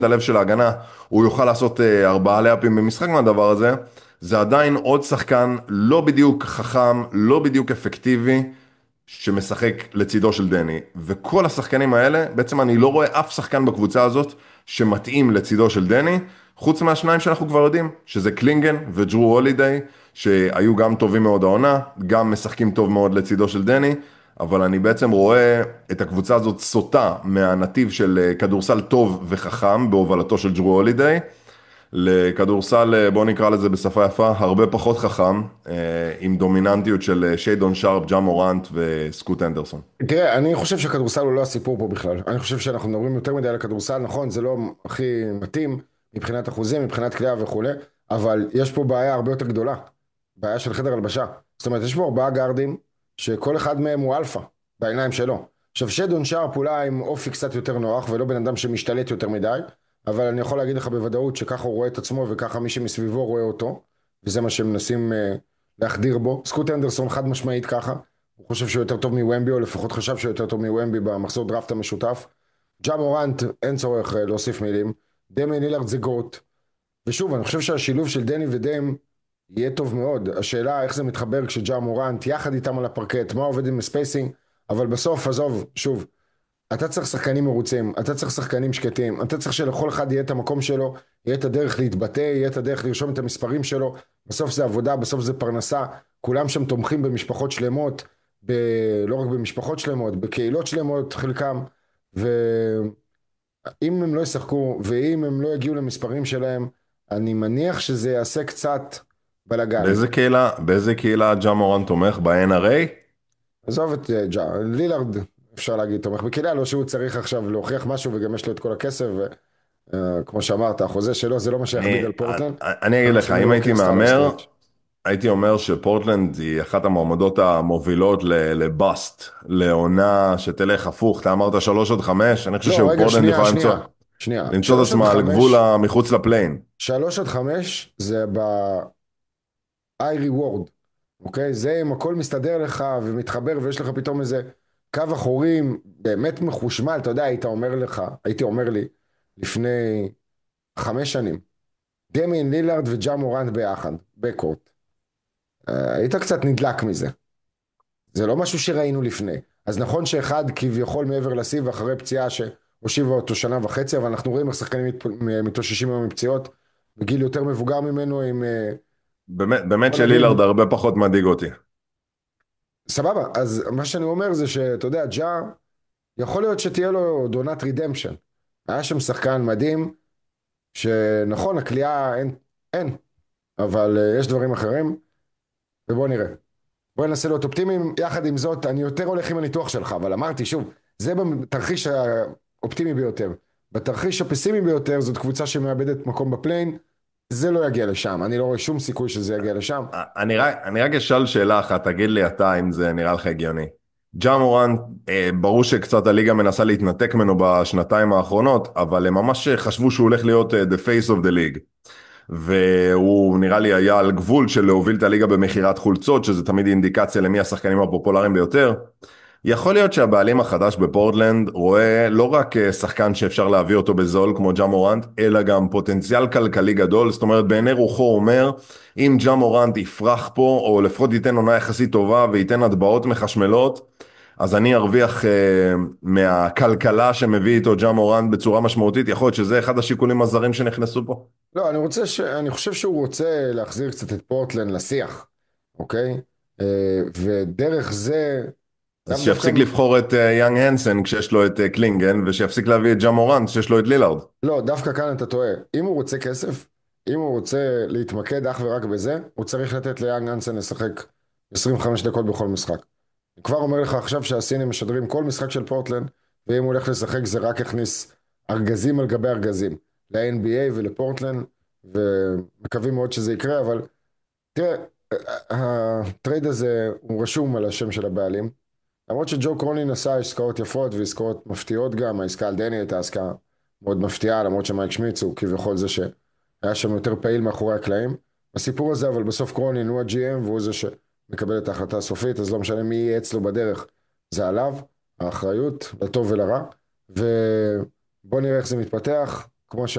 הלב של ההגנה, הוא יוכל לעשות 4 לאפים במשחק מהדבר הזה. זה עדיין עוד שחקן לא בדיוק חכם, לא בדיוק אפקטיבי, שמשחק לצידו של דני. וכל השחקנים האלה, בעצם אני לא רואה אף שחקן בקבוצה הזאת שמתאים לצידו של דני, חוץ מהשניים שאנחנו כבר יודעים, שזה קלינגן וג'רו הולידיי, שהיו גם טובים מאוד העונה, גם משחקים טוב מאוד לצידו של דני, אבל אני בעצם רואה את הקבוצה הזאת סוטה מהנתיב של כדורסל טוב וחכם בהובלתו של ג'רו הולידיי, לכדורסל, בוא נקרא לזה בשפה יפה, הרבה פחות חכם, עם דומיננטיות של שיידון שרפ, ג'ה מורנט וסקוט אנדרסון. תראה, אני חושב שהכדורסל הוא לא הסיפור פה בכלל. אני חושב שאנחנו מדברים יותר מדי על הכדורסל, נכון, זה לא הכי מתאים מבחינת אחוזים, מבחינת קליעה וכו', אבל יש פה בעיה הרבה יותר גדולה, בעיה של חדר הלבשה. זאת אומרת, יש פה 4 גארדים שכל אחד מהם הוא אלפא בעיניים שלו. עכשיו, שדון שרפ אולי עם אופי קצת יותר נוח ולא בן אדם שמשתלט יותר מדי, אבל אני יכול להגיד לך בוודאות שככה הוא רואה את עצמו וככה מי שמסביבו רואה אותו, וזה מה שמנסים להחדיר בו. סקוט אנדרסון חד משמעית ככה. הוא חושב שהוא יותר טוב מוומבי, או לפחות חשב שהוא יותר טוב מוומבי במחזור דראפט המשותף. ג'ה מורנט, אין צורך להוסיף מילים. דמיין לילארד זה גוט. ושוב, אני חושב שהשילוב של דני ודיים יהיה טוב מאוד. השאלה איך זה מתחבר כשג'ה מורנט יחד איתם על הפרקט, מה עובד עם הספייסינג, אבל בסוף, עזוב, שוב, אתה צריך שחקנים מרוצים, אתה צריך שחקנים שקטים, אתה צריך שלכל אחד יהיה את המקום שלו, יהיה את הדרך להתבטא, יהיה את הדרך לרשום את המספרים שלו, בסוף זה עבודה, בסוף זה פרנסה, כולם שם תומכים במשפחות שלמות, ב... לא רק במשפחות שלמות, בקהילות שלמות חלקם, ואם הם לא ישחקו, ואם הם לא יגיעו למספרים שלהם, אני מניח שזה יעשה קצת בלגן. באיזה קהילה ג'ה מורנט תומך? ב-NRA? עזוב את לילארד, אפשר להגיד, תומך בקהילה, לא שהוא צריך עכשיו להוכיח משהו וגם יש לו את כל הכסף, וכמו שאמרת, החוזה שלו זה לא מה שיכביד על פורטלנד, אני אגיד לך, אנחנו אם הייתי בווקינג סטאר מהמר, סטייג'. הייתי אומר שפורטלנד היא אחת המועמדות המובילות לבאסט, לעונה שתלך הפוך. אתה אמרת 3 עד 5, אני חושב לא, רגע, שפורטלנד שנייה, יכולה שנייה, שנייה, למצוא את שלוש עד עצמה על גבול חמש, מחוץ לפליין. 3 עד 5 זה ב-I reward, אוקיי? זה אם הכל מסתדר לך ומתחבר ויש לך פתאום איזה קו אחורים באמת מחושמל, אתה יודע, הייתי אומר לי לפני 5 שנים, דמיין לילארד וג'ה מורנט ביחד, בקורט. היית קצת נדלק מזה. זה לא משהו שראינו לפני. אז נכון שאחד כביכול מעבר לשיא ואחרי פציעה שהושיבה אותו 1.5 שנה, אבל אנחנו רואים איך שחקנים מתאוששים היום מפציעות, בגיל יותר מבוגר ממנו עם, באמת בוא נגיד, שלילארד הרבה פחות מדאיג אותי. סבבה. אז מה שאני אומר זה שאתה יודע, ג'ה, יכול להיות שתהיה לו עוד עונת רידמפשן. היה שם שחקן מדהים, שנכון, הקליעה אין, אבל יש דברים אחרים, ובוא נראה. בוא ננסה להיות אופטימיים, יחד עם זאת, אני יותר הולך עם הניתוח שלך, אבל אמרתי שוב, זה בתרחיש האופטימי ביותר. בתרחיש הפסימי ביותר, זאת קבוצה שמאבדת מקום בפליין, זה לא יגיע לשם, אני לא רואה שום סיכוי שזה יגיע לשם. אני רק אשאל שאלה אחת, תגיד לי אתה אם זה נראה לך הגיוני. ג'ה מורנט, ברור שקצת הליגה מנסה להתנתק ממנו בשנתיים האחרונות, אבל הם ממש חשבו שהוא הולך להיות the face of the league. והוא נראה לי היה על גבול של להוביל את הליגה במכירת חולצות, שזה תמיד אינדיקציה למי השחקנים הפופולריים ביותר. יכול להיות שהבעלים החדש בפורטלנד רואה לא רק שחקן שאפשר להביא אותו בזול כמו ג'ה מורנט, אלא גם פוטנציאל כלכלי גדול. זאת אומרת, בעיני רוחו הוא אומר, אם ג'ה מורנט יפרח פה, או לפחות ייתן עונה יחסית טובה וייתן הטבעות מחשמלות, אז אני ארוויח מהכלכלה שמביא איתו ג'ה מורנט בצורה משמעותית. יכול להיות שזה אחד השיקולים הזרים שנכנסו פה. לא, אני חושב שהוא רוצה להחזיר קצת את פורטלנד לשיח, אוקיי? ודרך זה, אז לאו דווקא, שיפסיק לבחור את יאנג הנסן כשיש לו את קלינגן, ושיפסיק להביא את ג'ה מורנט כשיש לו את לילארד. לא, דווקא כאן אתה טועה. אם הוא רוצה כסף, אם הוא רוצה להתמקד אך ורק בזה, הוא צריך לתת ליאנג אנסן לשחק 25 דקות בכל משחק. אני כבר אומר לך עכשיו שהסינים משדרים כל משחק של פורטלנד, ואם הוא הולך לשחק זה רק יכניס ארגזים על גבי ארגזים, ל-NBA ולפורטלנד, ומקווים מאוד שזה יקרה, אבל תראה, הטרייד הזה הוא רשום על השם של הבעלים, למרות שג'ו קרונין עשה עסקאות יפות ועסקאות מפתיעות גם, העסקה על דני הייתה עסקה מאוד מפתיעה, למרות שמייק שמיץ הוא כביכול זה שהיה שם יותר פעיל מאחורי הקלעים. הסיפור הזה, אבל בסוף קרונין הוא ה-GM והוא זה שמקבל את ההחלטה הסופית, אז לא משנה מי יהיה אצלו בדרך, זה עליו, האחריות, לטוב ולרע, ובוא נראה איך זה מתפתח, כמו